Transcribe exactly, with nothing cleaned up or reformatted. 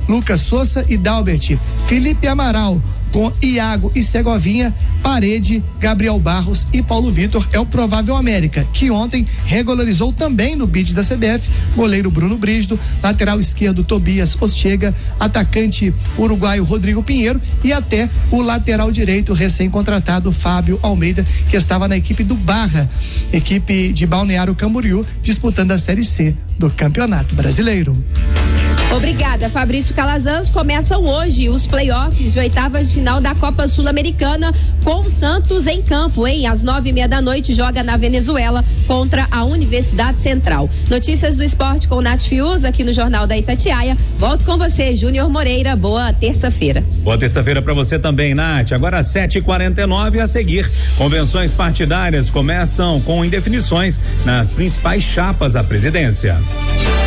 Lucas Souza e Dalbert. Felipe Amaral com Iago e Segovinha, Parede, Gabriel Barros e Paulo Vitor é o provável América, que ontem regularizou também no bid da C B F, goleiro Bruno Brígido, lateral esquerdo Tobias Ostega, atacante uruguaio Rodrigo Pinheiro e até o lateral direito recém-contratado Fábio Almeida, que estava na equipe do Barra, equipe de Balneário Camboriú, disputando a Série C do Campeonato Brasileiro. Obrigada, Fabrício Calazans. Começam hoje os playoffs de oitavas de final da Copa Sul-Americana com o Santos em campo, hein? Às nove e meia da noite joga na Venezuela contra a Universidade Central. Notícias do esporte com Nath Fiuza aqui no Jornal da Itatiaia. Volto com você, Júnior Moreira. Boa terça-feira. Boa terça-feira para você também, Nath. Agora às sete e quarenta e nove a seguir. Convenções partidárias começam com indefinições nas principais chapas à presidência.